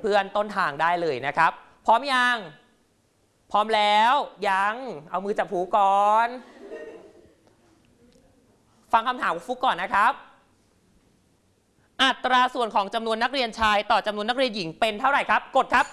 เพื่อนๆต้นทางได้เลยนะครับพร้อมยังพร้อมแล้วยังเอามือจับหูก่อนฟังคำถามฟุกก่อนนะครับอัตราส่วนของจำนวนนักเรียนชายต่อจำนวนนักเรียนหญิงเป็นเท่าไหร่ครับกดครับ